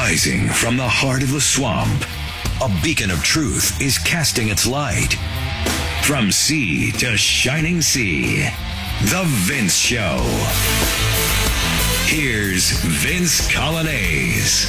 Rising from the heart of the swamp, a beacon of truth is casting its light. From sea to shining sea, The Vince Show. Here's Vince Coglianese.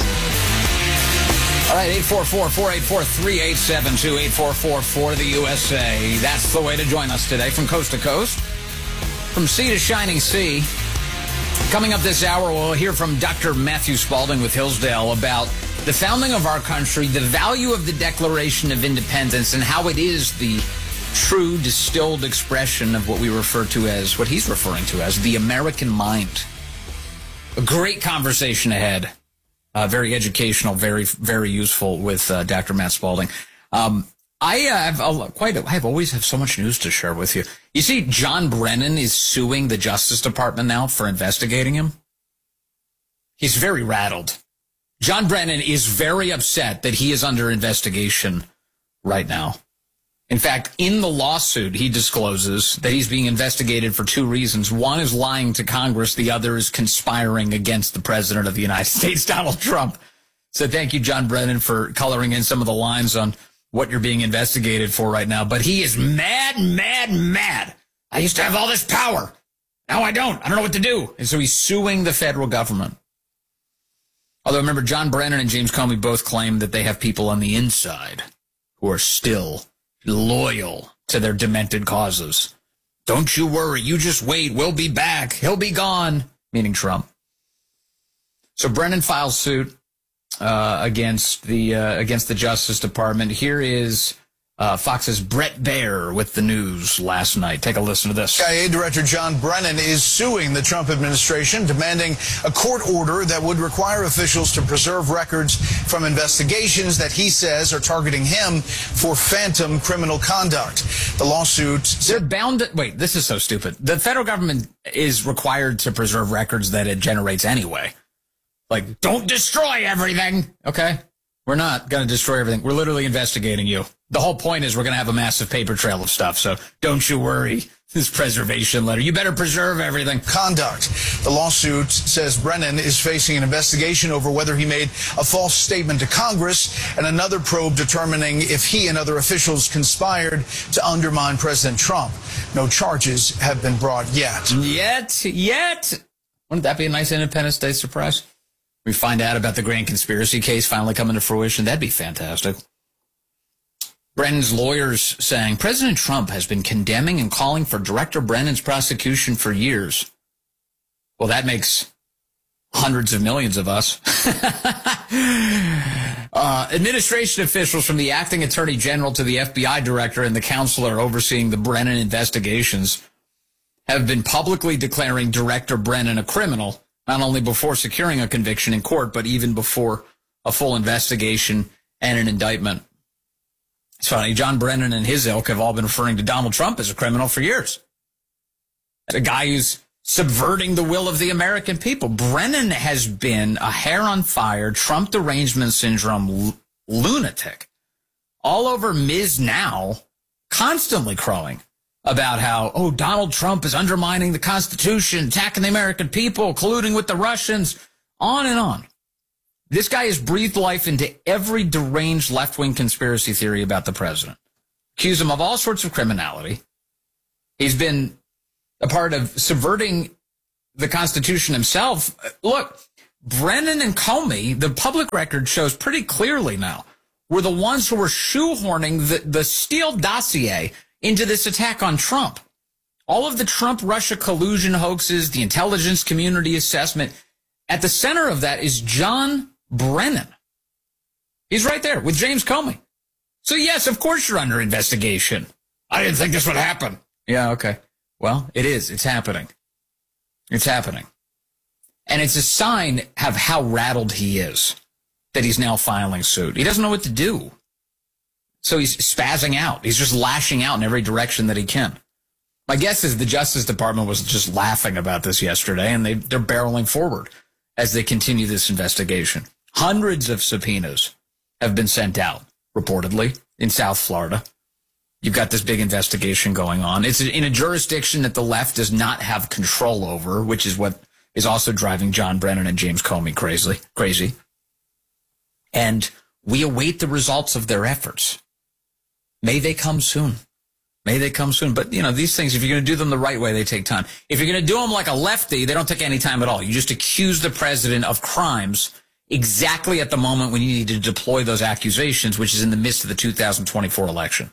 All right, 844-484-3872, 844 for the USA. That's the way to join us today from coast to coast, from sea to shining sea. Coming up this hour, we'll hear from Dr. Matthew Spalding with Hillsdale about the founding of our country, the value of the Declaration of Independence, and how it is the true distilled expression of what we refer to as, what he's referring to as, the American mind. A great conversation ahead. Very educational, very, very useful with Dr. Matt Spalding. I always have so much news to share with you. You see, John Brennan is suing the Justice Department now for investigating him. He's very rattled. John Brennan is very upset that he is under investigation right now. In fact, in the lawsuit, he discloses that he's being investigated for two reasons. One is lying to Congress. The other is conspiring against the President of the United States, Donald Trump. So thank you, John Brennan, for coloring in some of the lines on what you're being investigated for right now. But he is mad, mad, mad. I used to have all this power. Now I don't. I don't know what to do. And so he's suing the federal government. Although, remember, John Brennan and James Comey both claim that they have people on the inside who are still loyal to their demented causes. Don't you worry. You just wait. We'll be back. He'll be gone, meaning Trump. So Brennan files suit against the Justice Department. Here is Fox's Bret Baier with the news last night. Take a listen to this. CIA Director John Brennan is suing the Trump administration, demanding a court order that would require officials to preserve records from investigations that he says are targeting him for phantom criminal conduct. The lawsuit... They're bound to... Wait, this is so stupid. The federal government is required to preserve records that it generates anyway. Like, don't destroy everything, okay? We're not going to destroy everything. We're literally investigating you. The whole point is we're going to have a massive paper trail of stuff, so don't you worry. This preservation letter. You better preserve everything. Conduct. The lawsuit says Brennan is facing an investigation over whether he made a false statement to Congress and another probe determining if he and other officials conspired to undermine President Trump. No charges have been brought yet. Yet. Wouldn't that be a nice Independence Day surprise? We find out about the grand conspiracy case finally coming to fruition. That'd be fantastic. Brennan's lawyers saying President Trump has been condemning and calling for Director Brennan's prosecution for years. Well, that makes hundreds of millions of us. Administration officials from the acting attorney general to the FBI director and the counselor overseeing the Brennan investigations have been publicly declaring Director Brennan a criminal, not only before securing a conviction in court, but even before a full investigation and an indictment. It's funny, John Brennan and his ilk have all been referring to Donald Trump as a criminal for years. A guy who's subverting the will of the American people. Brennan has been a hair on fire, Trump derangement syndrome lunatic. All over Ms. Now, constantly crowing about how, oh, Donald Trump is undermining the Constitution, attacking the American people, colluding with the Russians, on and on. This guy has breathed life into every deranged left-wing conspiracy theory about the president. Accuse him of all sorts of criminality. He's been a part of subverting the Constitution himself. Look, Brennan and Comey, the public record shows pretty clearly now, were the ones who were shoehorning the Steele dossier into this attack on Trump. All of the Trump-Russia collusion hoaxes, the intelligence community assessment, at the center of that is John Brennan. He's right there with James Comey. So, yes, of course you're under investigation. I didn't think this would happen. Yeah, okay. Well, it is. It's happening. It's happening. And it's a sign of how rattled he is that he's now filing suit. He doesn't know what to do. So he's spazzing out. He's just lashing out in every direction that he can. My guess is the Justice Department was just laughing about this yesterday, and they're barreling forward as they continue this investigation. Hundreds of subpoenas have been sent out, reportedly, in South Florida. You've got this big investigation going on. It's in a jurisdiction that the left does not have control over, which is what is also driving John Brennan and James Comey crazy. And we await the results of their efforts. May they come soon. May they come soon. But, these things, if you're going to do them the right way, they take time. If you're going to do them like a lefty, they don't take any time at all. You just accuse the president of crimes exactly at the moment when you need to deploy those accusations, which is in the midst of the 2024 election.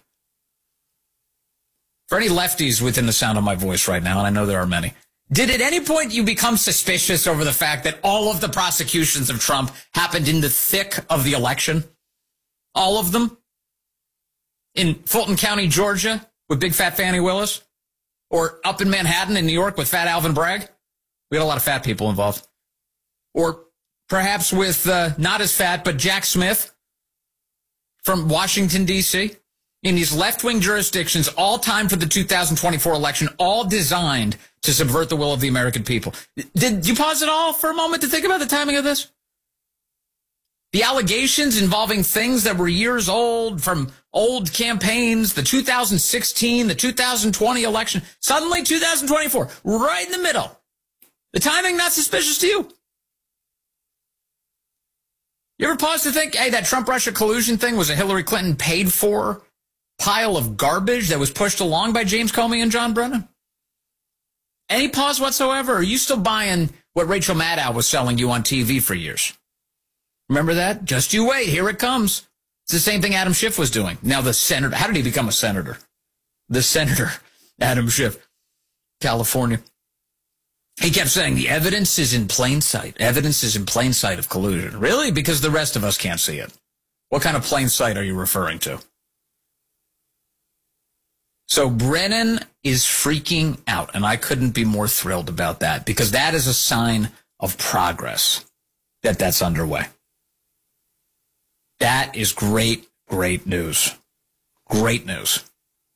For any lefties within the sound of my voice right now, and I know there are many, did at any point you become suspicious over the fact that all of the prosecutions of Trump happened in the thick of the election? All of them? In Fulton County, Georgia, with Big Fat Fannie Willis? Or up in Manhattan in New York with Fat Alvin Bragg? We had a lot of fat people involved. Or perhaps with not as fat, but Jack Smith from Washington, D.C., in these left-wing jurisdictions, all time for the 2024 election, all designed to subvert the will of the American people. Did you pause it all for a moment to think about the timing of this? The allegations involving things that were years old from old campaigns, the 2016, the 2020 election, suddenly 2024, right in the middle. The timing not suspicious to you? You ever pause to think, hey, that Trump-Russia collusion thing was a Hillary Clinton paid for pile of garbage that was pushed along by James Comey and John Brennan? Any pause whatsoever? Or are you still buying what Rachel Maddow was selling you on TV for years? Remember that? Just you wait. Here it comes. It's the same thing Adam Schiff was doing. Now the senator. How did he become a senator? The senator, Adam Schiff, California. He kept saying the evidence is in plain sight. Evidence is in plain sight of collusion. Really? Because the rest of us can't see it. What kind of plain sight are you referring to? So Brennan is freaking out, and I couldn't be more thrilled about that, because that is a sign of progress that's underway. That is great, great news. Great news.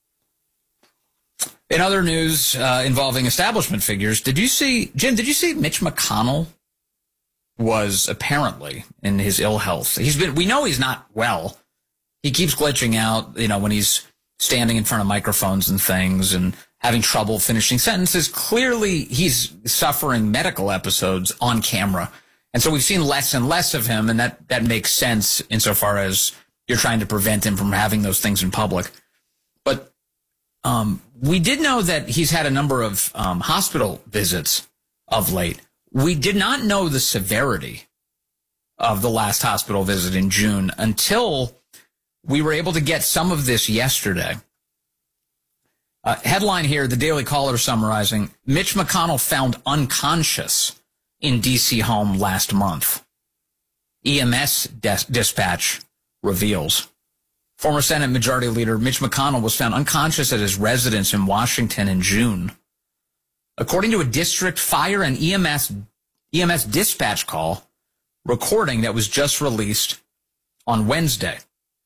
In other news involving establishment figures, did you see Mitch McConnell was apparently in his ill health? We know he's not well. He keeps glitching out, when he's standing in front of microphones and things and having trouble finishing sentences. Clearly, he's suffering medical episodes on camera. And so we've seen less and less of him, and that makes sense insofar as you're trying to prevent him from having those things in public. But we did know that he's had a number of hospital visits of late. We did not know the severity of the last hospital visit in June until we were able to get some of this yesterday. Headline here, the Daily Caller summarizing, Mitch McConnell found unconscious in D.C. home last month. EMS dispatch reveals. Former Senate Majority Leader Mitch McConnell was found unconscious at his residence in Washington in June. According to a district fire and EMS dispatch call recording that was just released on Wednesday.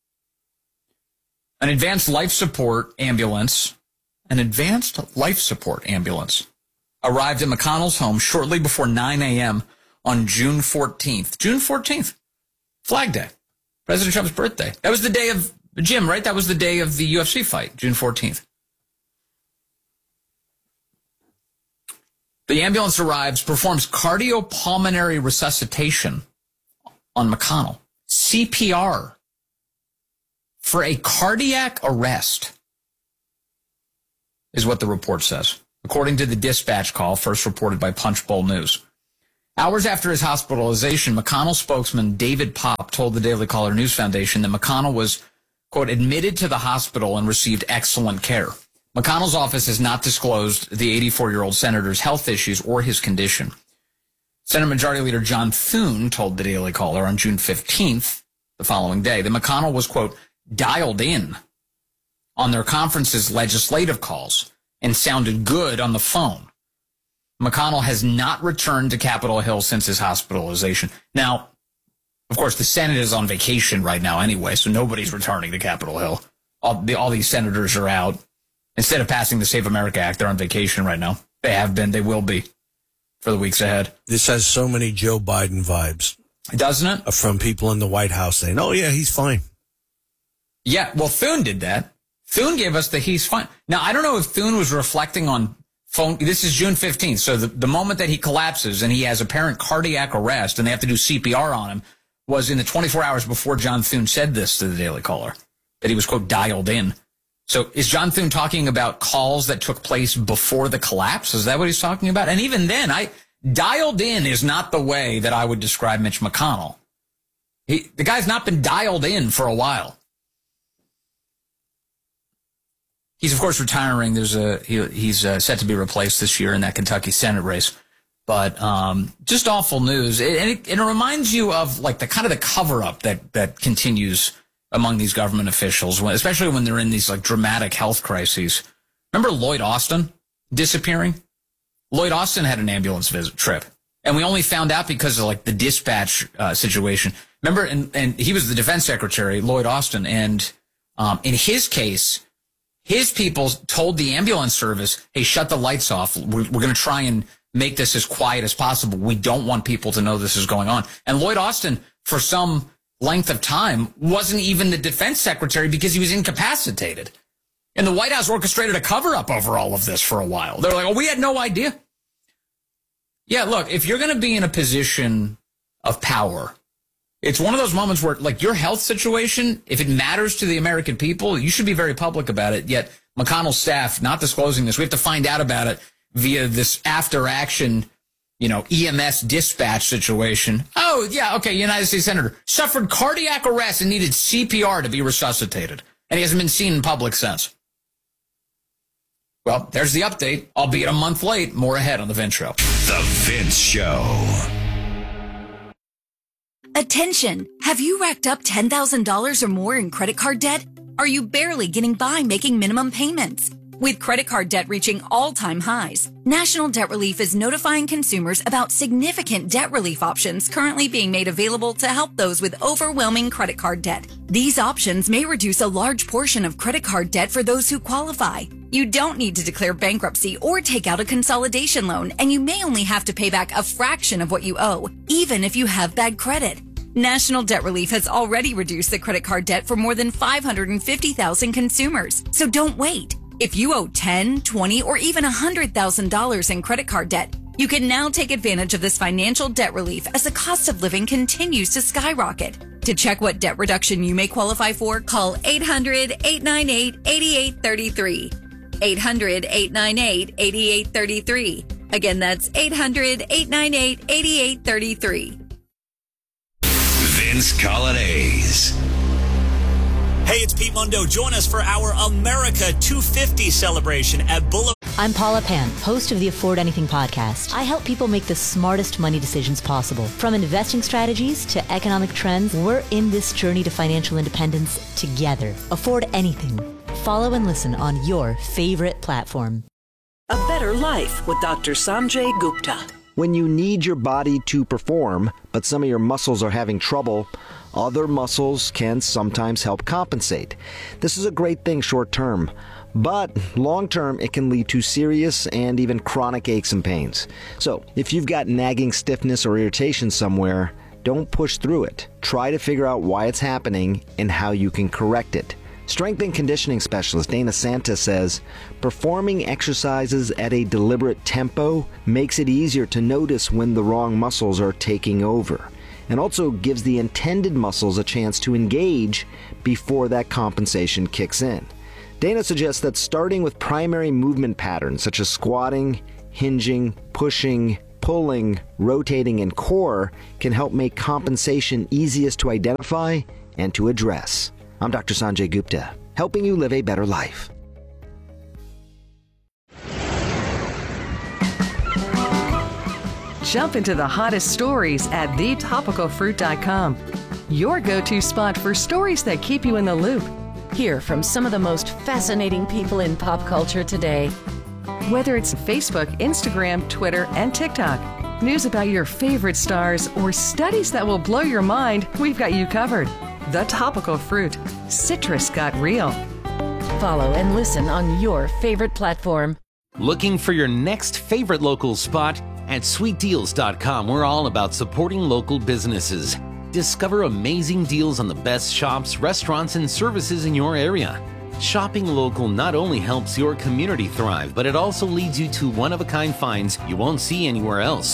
An advanced life support ambulance arrived at McConnell's home shortly before 9 a.m. on June 14th. June 14th, Flag Day, President Trump's birthday. That was the day of Jim, right? That was the day of the UFC fight, June 14th. The ambulance arrives, performs cardiopulmonary resuscitation on McConnell, CPR, for a cardiac arrest, is what the report says, according to the dispatch call first reported by Punchbowl News. Hours after his hospitalization, McConnell spokesman David Popp told the Daily Caller News Foundation that McConnell was, quote, admitted to the hospital and received excellent care. McConnell's office has not disclosed the 84-year-old senator's health issues or his condition. Senate Majority Leader John Thune told the Daily Caller on June 15th, the following day, that McConnell was, quote, dialed in on their conference's legislative calls and sounded good on the phone. McConnell has not returned to Capitol Hill since his hospitalization. Now, of course, the Senate is on vacation right now anyway, so nobody's returning to Capitol Hill. All these senators are out. Instead of passing the Save America Act, they're on vacation right now. They have been. They will be for the weeks ahead. This has so many Joe Biden vibes. Doesn't it? From people in the White House saying, oh, yeah, he's fine. Yeah, well, Thune did that. Thune gave us the he's fine. Now, I don't know if Thune was reflecting on phone. This is June 15th, so the moment that he collapses and he has apparent cardiac arrest and they have to do CPR on him, was in the 24 hours before John Thune said this to the Daily Caller, that he was, quote, dialed in. So is John Thune talking about calls that took place before the collapse? Is that what he's talking about? And even then, dialed in is not the way that I would describe Mitch McConnell. The guy's not been dialed in for a while. He's, of course, retiring. He's set to be replaced this year in that Kentucky Senate race. But just awful news. And it reminds you of like the kind of the cover-up that continues among these government officials, especially when they're in these like dramatic health crises. Remember Lloyd Austin disappearing? Lloyd Austin had an ambulance trip, and we only found out because of like the dispatch situation. Remember, and he was the defense secretary, Lloyd Austin, and in his case, his people told the ambulance service, "Hey, shut the lights off. We're going to try and make this as quiet as possible. We don't want people to know this is going on." And Lloyd Austin, for some length of time, wasn't even the defense secretary because he was incapacitated. And the White House orchestrated a cover-up over all of this for a while. They're like, oh, we had no idea. Yeah, look, if you're going to be in a position of power, it's one of those moments where, like, your health situation, if it matters to the American people, you should be very public about it. Yet McConnell's staff not disclosing this. We have to find out about it via this after-action, EMS dispatch situation. Oh, yeah, okay, United States Senator suffered cardiac arrest and needed CPR to be resuscitated. And he hasn't been seen in public since. Well, there's the update, albeit a month late. More ahead on The Vince Show. The Vince Show. Attention! Have you racked up $10,000 or more in credit card debt? Are you barely getting by making minimum payments? With credit card debt reaching all-time highs, National Debt Relief is notifying consumers about significant debt relief options currently being made available to help those with overwhelming credit card debt. These options may reduce a large portion of credit card debt for those who qualify. You don't need to declare bankruptcy or take out a consolidation loan, and you may only have to pay back a fraction of what you owe, even if you have bad credit. National Debt Relief has already reduced the credit card debt for more than 550,000 consumers, so don't wait. If you owe $10,000, $20,000, or even $100,000 in credit card debt, you can now take advantage of this financial debt relief as the cost of living continues to skyrocket. To check what debt reduction you may qualify for, call 800-898-8833. 800-898-8833. Again, that's 800-898-8833. Vince Colonnese. Hey, it's Pete Mundo. Join us for our America 250 celebration at Boulevard. I'm Paula Pan, host of the Afford Anything podcast. I help people make the smartest money decisions possible. From investing strategies to economic trends, we're in this journey to financial independence together. Afford Anything. Follow and listen on your favorite platform. A Better Life with Dr. Sanjay Gupta. When you need your body to perform, but some of your muscles are having trouble, other muscles can sometimes help compensate. This is a great thing short term, but long term it can lead to serious and even chronic aches and pains. So if you've got nagging stiffness or irritation somewhere, don't push through it. Try to figure out why it's happening and how you can correct it. Strength and conditioning specialist Dana Santa says, performing exercises at a deliberate tempo makes it easier to notice when the wrong muscles are taking over, and also gives the intended muscles a chance to engage before that compensation kicks in. Dana suggests that starting with primary movement patterns such as squatting, hinging, pushing, pulling, rotating, and core can help make compensation easiest to identify and to address. I'm Dr. Sanjay Gupta, helping you live a better life. Jump into the hottest stories at thetopicalfruit.com. Your go-to spot for stories that keep you in the loop. Hear from some of the most fascinating people in pop culture today. Whether it's Facebook, Instagram, Twitter, and TikTok, news about your favorite stars, or studies that will blow your mind, we've got you covered. The Topical Fruit. Citrus got real. Follow and listen on your favorite platform. Looking for your next favorite local spot? At sweetdeals.com, we're all about supporting local businesses. Discover amazing deals on the best shops, restaurants, and services in your area. Shopping local not only helps your community thrive, but it also leads you to one-of-a-kind finds you won't see anywhere else.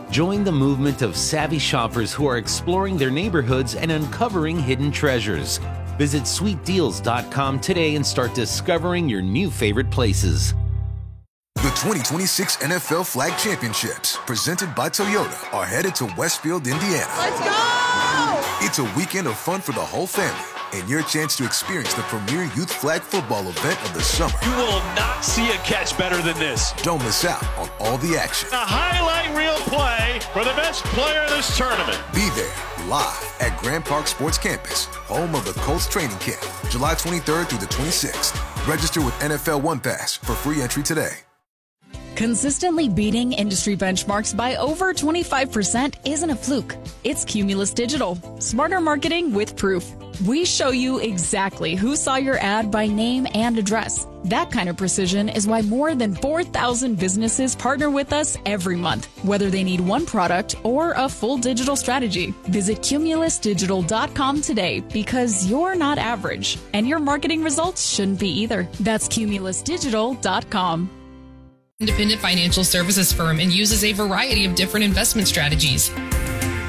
Join the movement of savvy shoppers who are exploring their neighborhoods and uncovering hidden treasures. Visit sweetdeals.com today and start discovering your new favorite places. The 2026 NFL Flag Championships, presented by Toyota, are headed to Westfield, Indiana. Let's go! It's a weekend of fun for the whole family and your chance to experience the premier youth flag football event of the summer. You will not see a catch better than this. Don't miss out on all the action. A highlight reel play for the best player in this tournament. Be there live at Grand Park Sports Campus, home of the Colts training camp, July 23rd through the 26th. Register with NFL One Pass for free entry today. Consistently beating industry benchmarks by over 25% isn't a fluke. It's Cumulus Digital. Smarter marketing with proof. We show you exactly who saw your ad by name and address. That kind of precision is why more than 4,000 businesses partner with us every month, whether they need one product or a full digital strategy. Visit cumulusdigital.com today because you're not average, and your marketing results shouldn't be either. That's cumulusdigital.com. Independent financial services firm and uses a variety of different investment strategies.